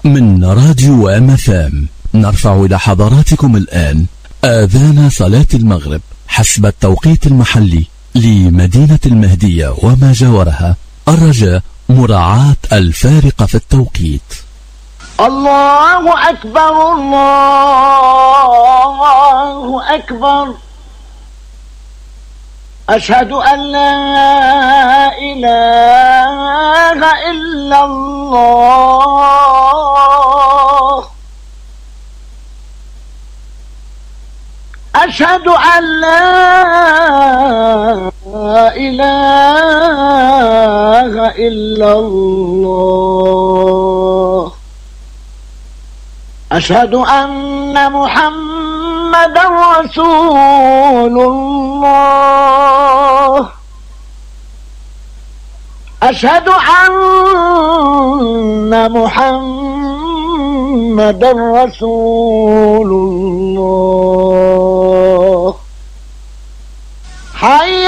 من راديو MFM نرفع إلى حضراتكم الآن آذان صلاة المغرب حسب التوقيت المحلي لمدينة المهدية وما جاورها. الرجاء مراعاة الفارق في التوقيت. الله أكبر الله أكبر. أشهد أن لا إله إلا الله. أشهد أن لا إله إلا الله. أشهد أن محمدا رسول الله. أشهد أن محمدا رسول الله. حي